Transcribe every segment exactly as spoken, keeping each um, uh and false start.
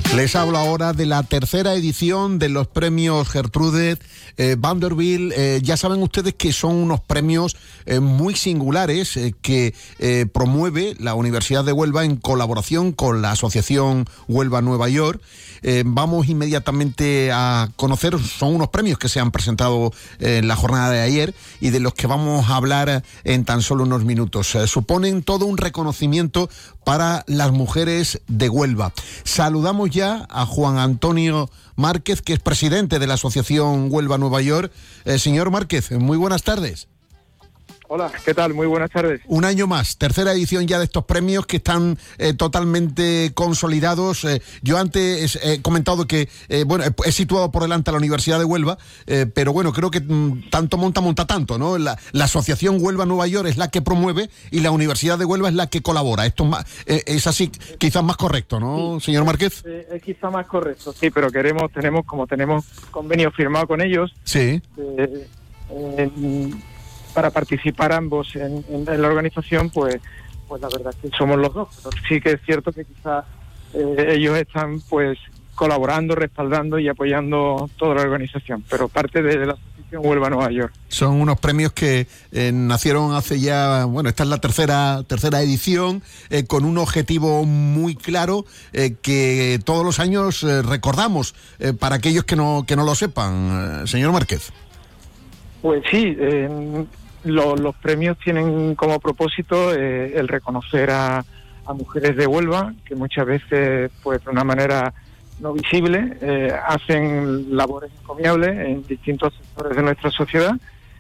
Les hablo ahora de la tercera edición de los premios Gertrude eh, Vanderbilt. Eh, ya saben ustedes que son unos premios eh, muy singulares eh, que eh, promueve la Universidad de Huelva en colaboración con la Asociación Huelva Nueva York. Eh, vamos inmediatamente a conocer, son unos premios que se han presentado en la jornada de ayer y de los que vamos a hablar en tan solo unos minutos. Eh, suponen todo un reconocimiento para las mujeres de Huelva. Saludamos ya a Juan Antonio Márquez, que es presidente de la Asociación Huelva Nueva York. Eh, señor Márquez, muy buenas tardes. Hola, ¿qué tal? Muy buenas tardes. Un año más, tercera edición ya de estos premios que están eh, totalmente consolidados. Eh, yo antes he comentado que, eh, bueno, he situado por delante a la Universidad de Huelva, eh, pero bueno, creo que mm, tanto monta, monta tanto, ¿no? La, la Asociación Huelva Nueva York es la que promueve y la Universidad de Huelva es la que colabora. Esto es, más, eh, es así, quizás más correcto, ¿no, sí, señor Márquez? Es, es quizás más correcto, sí, pero queremos, tenemos, como tenemos convenio firmado con ellos, sí. Eh, eh, para participar ambos en, en, en la organización, pues pues la verdad es que somos los dos. Pero sí que es cierto que quizás eh, ellos están pues colaborando, respaldando y apoyando toda la organización, pero parte de, de la Asociación Huelva Nueva York. Son unos premios que eh, nacieron hace ya, bueno, esta es la tercera tercera edición, eh, con un objetivo muy claro eh, que todos los años eh, recordamos, eh, para aquellos que no, que no lo sepan, eh, señor Márquez. Pues sí, eh, lo, los premios tienen como propósito eh, el reconocer a, a mujeres de Huelva que muchas veces, pues de una manera no visible, eh, hacen labores encomiables en distintos sectores de nuestra sociedad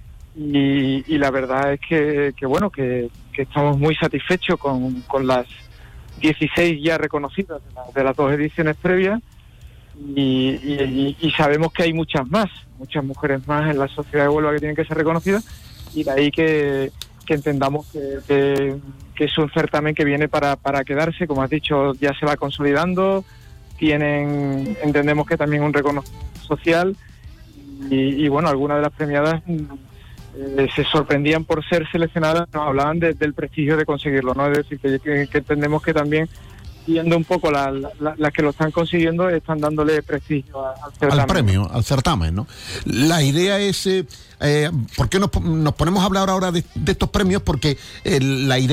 y, y la verdad es que, que bueno, que, que estamos muy satisfechos con, con las dieciséis ya reconocidas de, la, de las dos ediciones previas. Y, y, y sabemos que hay muchas más, muchas mujeres más en la sociedad de Huelva que tienen que ser reconocidas, y de ahí que, que entendamos que, que, que es un certamen que viene para, para quedarse. Como has dicho, ya se va consolidando, tienen, entendemos que también un reconocimiento social, y, y bueno, algunas de las premiadas eh, se sorprendían por ser seleccionadas, nos hablaban de, del prestigio de conseguirlo, ¿no? Es decir, que, que, que entendemos que también, viendo un poco las la, la que lo están consiguiendo, están dándole prestigio al certamen. Al premio, al certamen, ¿no? La idea es, eh, eh, ¿por qué nos, nos ponemos a hablar ahora de, de estos premios? Porque eh, la idea